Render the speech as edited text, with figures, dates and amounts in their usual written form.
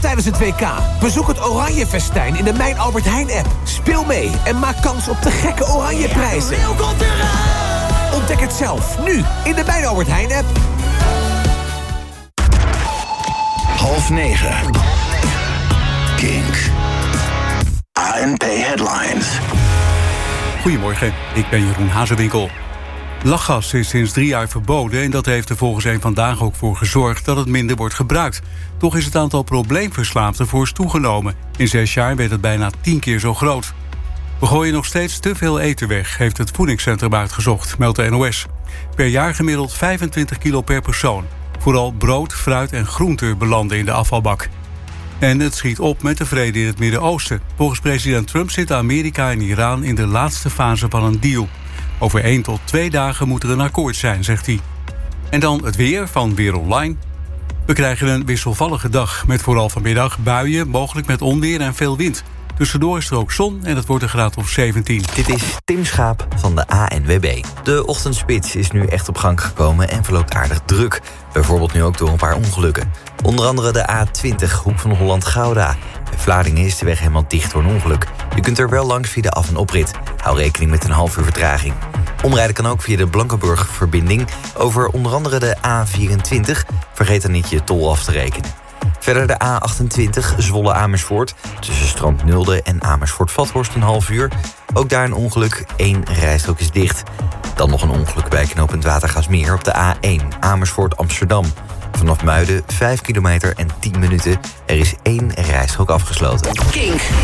tijdens het WK. Bezoek het Oranje Festijn in de Mijn Albert Heijn-app. Speel mee en maak kans op de gekke Oranje prijzen. Ontdek het zelf, nu, in de Mijn Albert Heijn-app. 8:30. Kink. ANP Headlines. Goedemorgen, ik ben Jeroen Hazewinkel. Lachgas is sinds 3 jaar verboden en dat heeft er volgens Eén Vandaag ook voor gezorgd dat het minder wordt gebruikt. Toch is het aantal probleemverslaafden fors toegenomen. In 6 jaar werd het bijna 10 keer zo groot. We gooien nog steeds te veel eten weg, heeft het voedingscentrum uitgezocht, meldt de NOS. Per jaar gemiddeld 25 kilo per persoon. Vooral brood, fruit en groenten belanden in de afvalbak. En het schiet op met de vrede in het Midden-Oosten. Volgens president Trump zitten Amerika en Iran in de laatste fase van een deal. Over 1 tot 2 dagen moet er een akkoord zijn, zegt hij. En dan het weer van Weer Online. We krijgen een wisselvallige dag met vooral vanmiddag buien, mogelijk met onweer en veel wind. Tussendoor is er ook zon en het wordt een graad of 17. Dit is Tim Schaap van de ANWB. De ochtendspits is nu echt op gang gekomen en verloopt aardig druk. Bijvoorbeeld nu ook door een paar ongelukken. Onder andere de A20, hoek van Holland-Gouda. Bij Vlaardingen is de weg helemaal dicht door een ongeluk. Je kunt er wel langs via de af- en oprit. Hou rekening met een half uur vertraging. Omrijden kan ook via de Blankenburg-verbinding over onder andere de A24. Vergeet dan niet je tol af te rekenen. Verder de A28 Zwolle-Amersfoort. Tussen Strand Nulde en Amersfoort-Vathorst een half uur. Ook daar een ongeluk, 1 rijstrook is dicht. Dan nog een ongeluk bij knooppunt Watergaasmeer op de A1 Amersfoort-Amsterdam. Vanaf Muiden 5 kilometer en 10 minuten. Er is 1 rijstrook afgesloten. Kink.